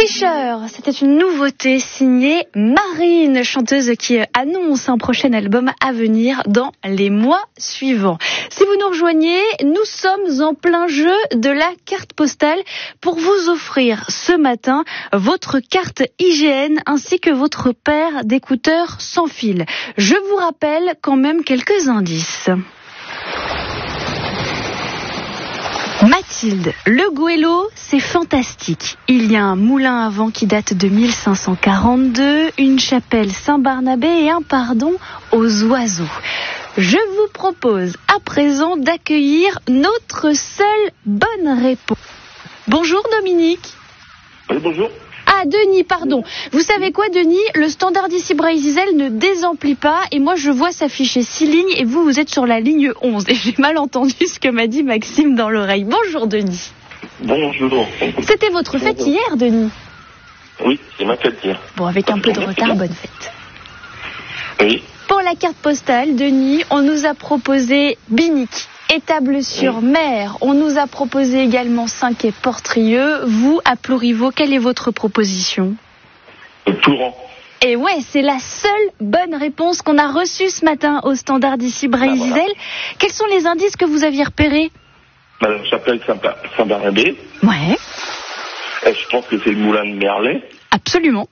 Tricheur, c'était une nouveauté signée Marine, chanteuse qui annonce un prochain album à venir dans les mois suivants. Si vous nous rejoignez, nous sommes en plein jeu de la carte postale pour vous offrir ce matin votre carte IGN ainsi que votre paire d'écouteurs sans fil. Je vous rappelle quand même quelques indices. Mathilde, le goélo, c'est fantastique. Il y a un moulin à vent qui date de 1542, une chapelle Saint-Barnabé et un pardon aux oiseaux. Je vous propose à présent d'accueillir notre seule bonne réponse. Bonjour Dominique. Oui, bonjour. Ah, Denis, pardon. Vous savez quoi, Denis ? Le standard d'ici Brésil ne désemplit pas et moi je vois s'afficher 6 lignes et vous êtes sur la ligne 11. Et j'ai mal entendu ce que m'a dit Maxime dans l'oreille. Bonjour, Denis. Bonjour. C'était votre fête hier, Denis ? Oui, c'est ma fête hier. Bon, avec un peu de retard, bonne fête. Oui. Pour la carte postale, Denis, on nous a proposé Binic, Étable-sur-Mer. On nous a proposé également Saint-Quay-Portrieux. Vous, à Plourivaux, quelle est votre proposition ? Plouran. Et ouais, c'est la seule bonne réponse qu'on a reçue ce matin au standard d'ici Brésil. Voilà. Quels sont les indices que vous aviez repérés ? La chapelle Saint-Barnabé. Ouais, Je pense que c'est le moulin de Merlet. absolument.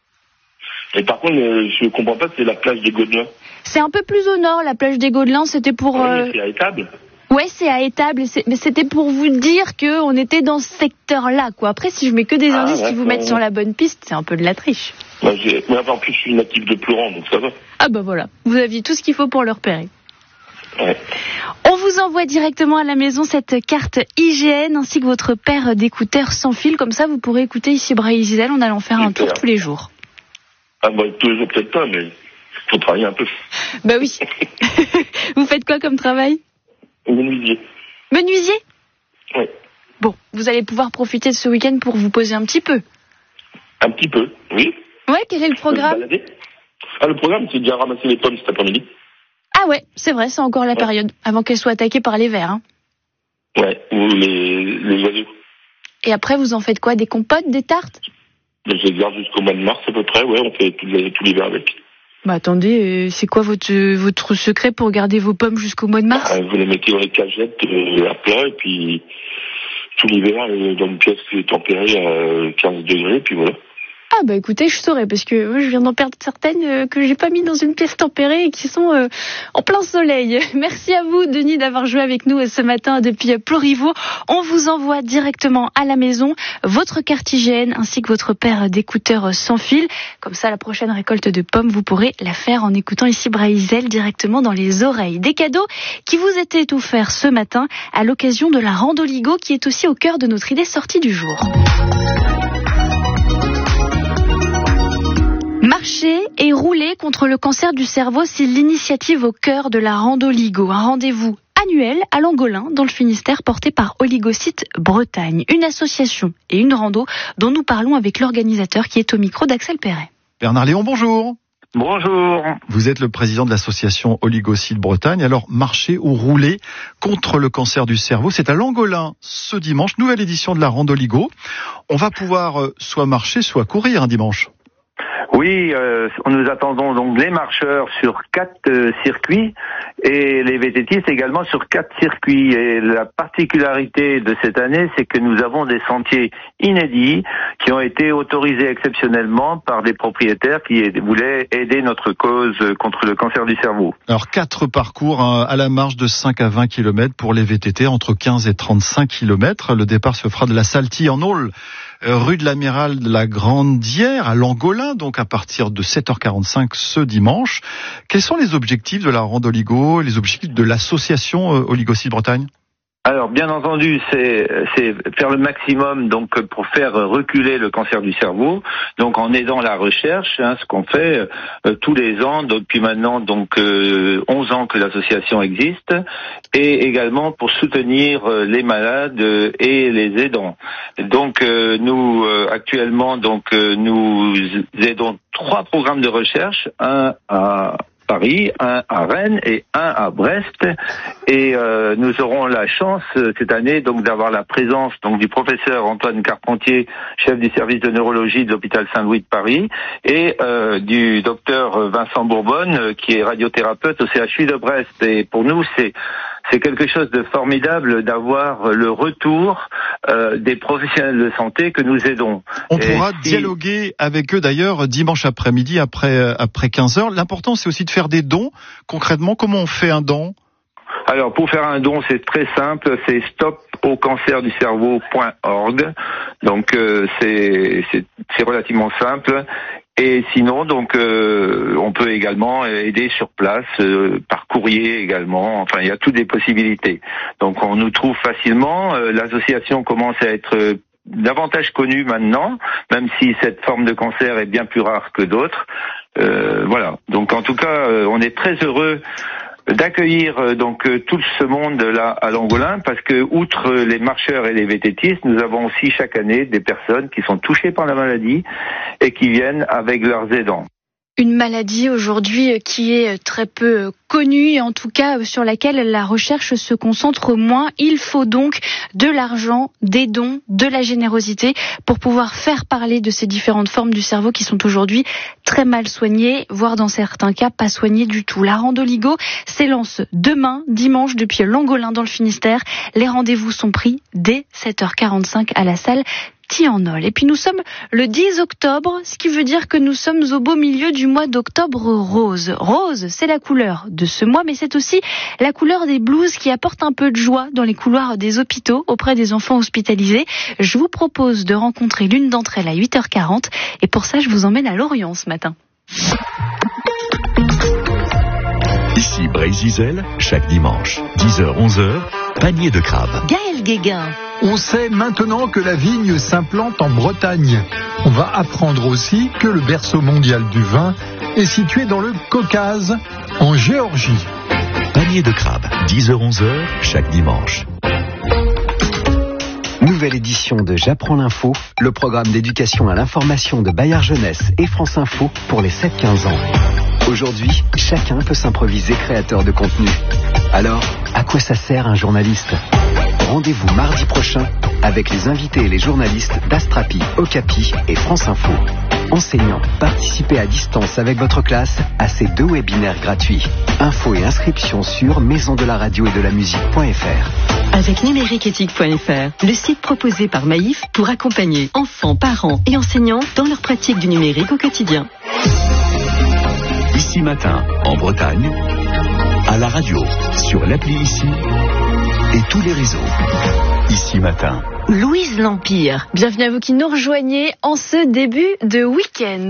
Et par contre, je comprends pas, c'est la plage des Gaudelins. C'est un peu plus au nord, la plage des Gaudelins. C'était pour... Oui, mais c'est à Étable. Ouais, c'est à Étable, mais c'était pour vous dire qu'on était dans ce secteur-là, quoi. Après, si je mets que des indices qui vous mettent sur la bonne piste, c'est un peu de la triche. Mais en plus, je suis natif de Plouran, donc ça va. Ah bah voilà, vous aviez tout ce qu'il faut pour le repérer. Ouais. On vous envoie directement à la maison cette carte IGN ainsi que votre paire d'écouteurs sans fil. Comme ça, vous pourrez écouter ici Brésil en allant faire un Super. tour tous les jours. Ah bah, tous les jours peut-être pas, mais faut travailler un peu. Bah oui. Vous faites quoi comme travail ? Menuisier. Menuisier ? Oui. Bon, vous allez pouvoir profiter de ce week-end pour vous poser un petit peu. Un petit peu, oui. Ouais, quel est le programme ? Me balader. Ah, le programme, c'est déjà ramasser les pommes cet après-midi. Ah ouais, c'est vrai, c'est encore la période, avant qu'elle soit attaquée par les vers. Hein. Ouais, ou les oiseaux. Et après, vous en faites quoi ? Des compotes, des tartes ? Je les garde jusqu'au mois de mars à peu près, ouais, on fait tout l'hiver avec. Bah attendez, c'est quoi votre secret pour garder vos pommes jusqu'au mois de mars ? Vous les mettez dans les cagettes à plat, et puis tout l'hiver, dans une pièce tempérée à 15 degrés, puis voilà. Ah bah écoutez, je saurais, parce que moi, je viens d'en perdre certaines que j'ai pas mis dans une pièce tempérée et qui sont en plein soleil. Merci à vous, Denis, d'avoir joué avec nous ce matin depuis Plourivaux. On vous envoie directement à la maison votre carte IGN ainsi que votre paire d'écouteurs sans fil. Comme ça, la prochaine récolte de pommes, vous pourrez la faire en écoutant ici Brésil directement dans les oreilles. Des cadeaux qui vous étaient offerts ce matin à l'occasion de la Randoligo qui est aussi au cœur de notre idée sortie du jour. Marcher et rouler contre le cancer du cerveau, c'est l'initiative au cœur de la Randoligo, un rendez-vous annuel à Langolin, dans le Finistère, porté par Oligocytes Bretagne, une association et une rando dont nous parlons avec l'organisateur qui est au micro d'Axel Perret. Bernard Léon, bonjour. Bonjour. Vous êtes le président de l'association Oligocytes Bretagne. Alors, marcher ou rouler contre le cancer du cerveau, c'est à Langolin ce dimanche, nouvelle édition de la Randoligo. On va pouvoir soit marcher, soit courir un dimanche. Oui, nous attendons donc les marcheurs sur 4 circuits et les VTTistes également sur 4 circuits. Et la particularité de cette année, c'est que nous avons des sentiers inédits qui ont été autorisés exceptionnellement par des propriétaires qui voulaient aider notre cause contre le cancer du cerveau. Alors, 4 parcours à la marge de 5 à 20 km pour les VTT, entre 15 et 35 km. Le départ se fera de la Saltille en Aule, rue de l'Amiral de la Grandière à Langolin, donc à partir de 7h45 ce dimanche. Quels sont les objectifs de la Randoligo, les objectifs de l'association Oligocytes Bretagne ? Alors, bien entendu, c'est faire le maximum donc pour faire reculer le cancer du cerveau, donc en aidant la recherche, ce qu'on fait tous les ans depuis maintenant 11 ans que l'association existe, et également pour soutenir les malades et les aidants. Donc nous actuellement nous aidons 3 programmes de recherche, un à Paris, un à Rennes et un à Brest. Et nous aurons la chance cette année donc d'avoir la présence donc du professeur Antoine Carpentier, chef du service de neurologie de l'hôpital Saint-Louis de Paris, et du docteur Vincent Bourbonne, qui est radiothérapeute au CHU de Brest. Et pour nous, c'est quelque chose de formidable d'avoir le retour des professionnels de santé que nous aidons. On pourra dialoguer avec eux d'ailleurs dimanche après-midi après 15h. L'important, c'est aussi de faire des dons. Concrètement, comment on fait un don ? Alors, pour faire un don, c'est très simple, c'est stopaucancerducerveau.org. Donc, c'est relativement simple. Et sinon, donc, on peut également aider sur place, par courrier également. Enfin, il y a toutes des possibilités. Donc, on nous trouve facilement. L'association commence à être davantage connue maintenant, même si cette forme de cancer est bien plus rare que d'autres. Voilà. Donc, en tout cas, on est très heureux d'accueillir donc tout ce monde là à Langolin, parce que outre les marcheurs et les vététistes, nous avons aussi chaque année des personnes qui sont touchées par la maladie et qui viennent avec leurs aidants. Une maladie aujourd'hui qui est très peu connue et en tout cas sur laquelle la recherche se concentre moins. Il faut donc de l'argent, des dons, de la générosité pour pouvoir faire parler de ces différentes formes du cerveau qui sont aujourd'hui très mal soignées, voire dans certains cas pas soignées du tout. La Randoligo s'élance demain, dimanche, depuis Langolin dans le Finistère. Les rendez-vous sont pris dès 7h45 à la salle Tianol. Et puis nous sommes le 10 octobre, ce qui veut dire que nous sommes au beau milieu du mois d'octobre rose. Rose, c'est la couleur de ce mois, mais c'est aussi la couleur des blouses qui apporte un peu de joie dans les couloirs des hôpitaux auprès des enfants hospitalisés. Je vous propose de rencontrer l'une d'entre elles à 8h40 et pour ça je vous emmène à Lorient ce matin. Ici Brésil, chaque dimanche, 10h-11h, panier de crabe. Gaël Guéguin. On sait maintenant que la vigne s'implante en Bretagne. On va apprendre aussi que le berceau mondial du vin est situé dans le Caucase, en Géorgie. Panier de crabe, 10h-11h, chaque dimanche. Nouvelle édition de J'apprends l'info, le programme d'éducation à l'information de Bayard Jeunesse et France Info pour les 7-15 ans. Aujourd'hui, chacun peut s'improviser créateur de contenu. Alors, à quoi ça sert un journaliste ? Rendez-vous mardi prochain avec les invités et les journalistes d'Astrapi, Okapi et France Info. Enseignants, participez à distance avec votre classe à ces 2 webinaires gratuits. Infos et inscriptions sur maisondelaradio-et-de-la-musique.fr. Avec numériqueéthique.fr, le site proposé par Maïf pour accompagner enfants, parents et enseignants dans leur pratique du numérique au quotidien. Ici Matin, en Bretagne, à la radio, sur l'appli Ici et tous les réseaux. Ici Matin. Louise L'Empire. Bienvenue à vous qui nous rejoignez en ce début de week-end.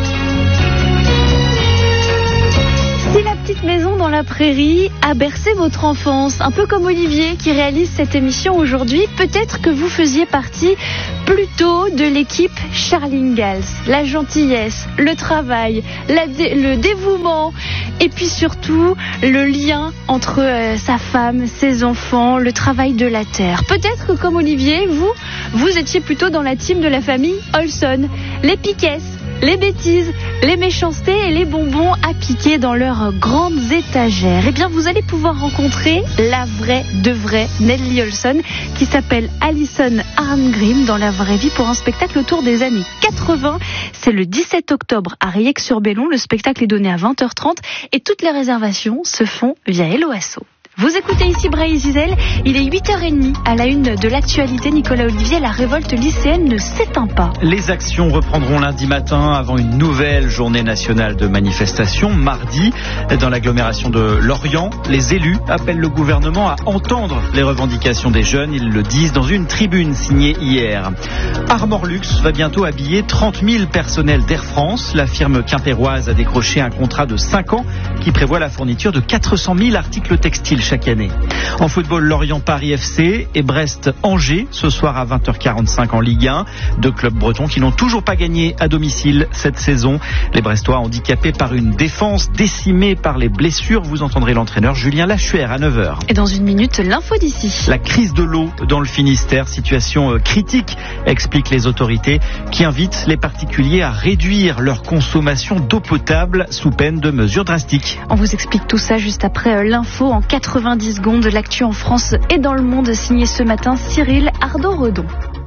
Si la petite maison dans la prairie a bercé votre enfance, un peu comme Olivier qui réalise cette émission aujourd'hui, peut-être que vous faisiez partie plutôt de l'équipe Charlie Ingalls. La gentillesse, le travail, le dévouement et puis surtout le lien entre sa femme, ses enfants, le travail de la terre. Peut-être que comme Olivier, vous étiez plutôt dans la team de la famille Olson. Les piquesses, les bêtises, les méchancetés et les bonbons à piquer dans leurs grandes étagères. Eh bien, vous allez pouvoir rencontrer la vraie de vraie Nelly Olson qui s'appelle Alison Arngrim dans la vraie vie pour un spectacle autour des années 80. C'est le 17 octobre à Riec-sur-Bellon. Le spectacle est donné à 20h30 et toutes les réservations se font via Hello Asso. Vous écoutez ici Bray Zizel, il est 8h30 à la une de l'actualité. Nicolas Olivier, la révolte lycéenne ne s'éteint pas. Les actions reprendront lundi matin avant une nouvelle journée nationale de manifestation. Mardi, dans l'agglomération de Lorient, les élus appellent le gouvernement à entendre les revendications des jeunes. Ils le disent dans une tribune signée hier. Armorlux va bientôt habiller 30 000 personnels d'Air France. La firme quimpéroise a décroché un contrat de 5 ans qui prévoit la fourniture de 400 000 articles textiles chaque année. En football, Lorient-Paris FC et Brest-Angers ce soir à 20h45 en Ligue 1. Deux clubs bretons qui n'ont toujours pas gagné à domicile cette saison. Les Brestois handicapés par une défense décimée par les blessures. Vous entendrez l'entraîneur Julien Lachuer à 9h. Et dans une minute, l'info d'ici. La crise de l'eau dans le Finistère, situation critique, expliquent les autorités qui invitent les particuliers à réduire leur consommation d'eau potable sous peine de mesures drastiques. On vous explique tout ça juste après l'info en 90 secondes. L'actu en France et dans le monde, signé ce matin Cyril Ardo-Redon.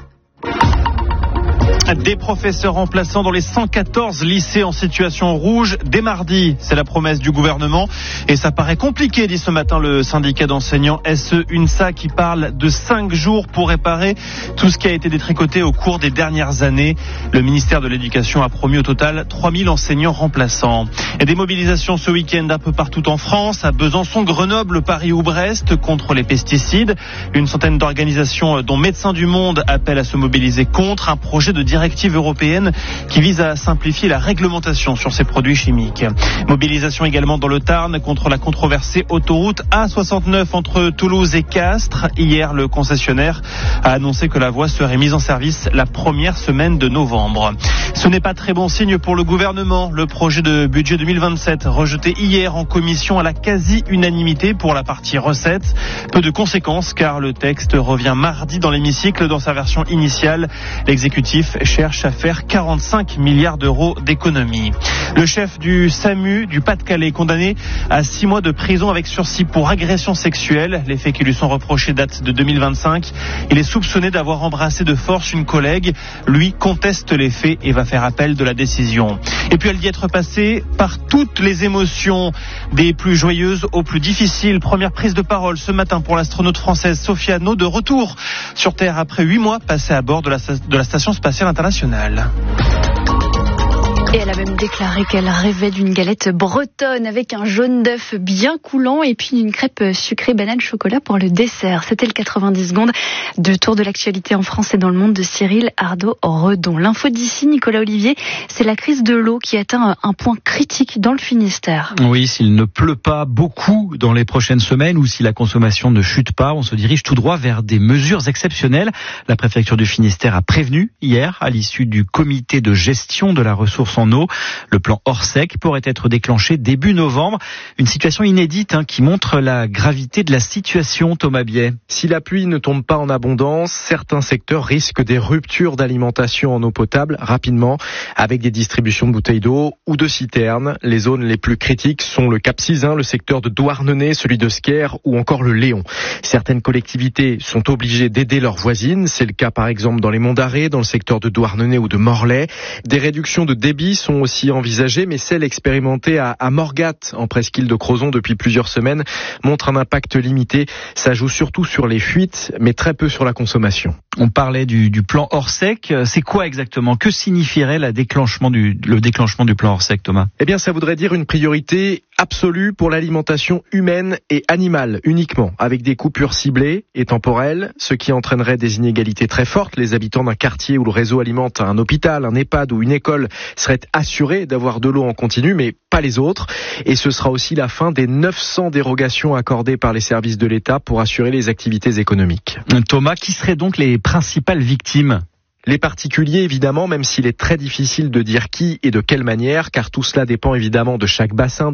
Des professeurs remplaçants dans les 114 lycées en situation rouge dès mardi. C'est la promesse du gouvernement et ça paraît compliqué, dit ce matin le syndicat d'enseignants SE-UNSA qui parle de 5 jours pour réparer tout ce qui a été détricoté au cours des dernières années. Le ministère de l'Éducation a promis au total 3000 enseignants remplaçants. Et des mobilisations ce week-end un peu partout en France, à Besançon, Grenoble, Paris ou Brest contre les pesticides. Une centaine d'organisations dont Médecins du Monde appellent à se mobiliser contre un projet de directive européenne qui vise à simplifier la réglementation sur ces produits chimiques. Mobilisation également dans le Tarn contre la controversée autoroute A69 entre Toulouse et Castres. Hier, le concessionnaire a annoncé que la voie serait mise en service la première semaine de novembre. Ce n'est pas très bon signe pour le gouvernement. Le projet de budget 2027 rejeté hier en commission à la quasi-unanimité pour la partie recettes. Peu de conséquences car le texte revient mardi dans l'hémicycle dans sa version initiale. L'exécutif cherche à faire 45 milliards d'euros d'économies. Le chef du SAMU du Pas-de-Calais condamné à 6 mois de prison avec sursis pour agression sexuelle. Les faits qui lui sont reprochés datent de 2025. Il est soupçonné d'avoir embrassé de force une collègue. Lui conteste les faits et va faire appel de la décision. Et puis elle dit être passée par toutes les émotions, des plus joyeuses aux plus difficiles. Première prise de parole ce matin pour l'astronaute française Sophie Anno, de retour sur Terre après 8 mois passés à bord de la Station spatiale internationale. Et elle a même déclaré qu'elle rêvait d'une galette bretonne avec un jaune d'œuf bien coulant et puis une crêpe sucrée banane chocolat pour le dessert. C'était le 90 secondes de tour de l'actualité en France et dans le monde de Cyril Ardo-Redon. L'info d'ici, Nicolas Olivier, c'est la crise de l'eau qui atteint un point critique dans le Finistère. Oui, s'il ne pleut pas beaucoup dans les prochaines semaines ou si la consommation ne chute pas, on se dirige tout droit vers des mesures exceptionnelles. La préfecture du Finistère a prévenu hier, à l'issue du comité de gestion de la ressource en eau. Le plan Orsec pourrait être déclenché début novembre. Une situation inédite qui montre la gravité de la situation, Thomas Biet. Si la pluie ne tombe pas en abondance, certains secteurs risquent des ruptures d'alimentation en eau potable rapidement avec des distributions de bouteilles d'eau ou de citernes. Les zones les plus critiques sont le Cap-Sizun, le secteur de Douarnenez, celui de Sker ou encore le Léon. Certaines collectivités sont obligées d'aider leurs voisines. C'est le cas par exemple dans les Monts d'Arrée, dans le secteur de Douarnenez ou de Morlaix. Des réductions de débit sont aussi envisagées, mais celle expérimentée à Morgat, en presqu'île de Crozon depuis plusieurs semaines, montre un impact limité. Ça joue surtout sur les fuites, mais très peu sur la consommation. On parlait du plan Orsec. C'est quoi exactement? Que signifierait le déclenchement du plan Orsec, Thomas? Eh bien, ça voudrait dire une priorité absolue pour l'alimentation humaine et animale uniquement, avec des coupures ciblées et temporelles, ce qui entraînerait des inégalités très fortes. Les habitants d'un quartier où le réseau alimente un hôpital, un EHPAD ou une école seraient assurés d'avoir de l'eau en continu, mais pas les autres. Et ce sera aussi la fin des 900 dérogations accordées par les services de l'État pour assurer les activités économiques. Thomas, qui seraient donc les principales victimes? Les particuliers, évidemment, même s'il est très difficile de dire qui et de quelle manière, car tout cela dépend évidemment de chaque bassin,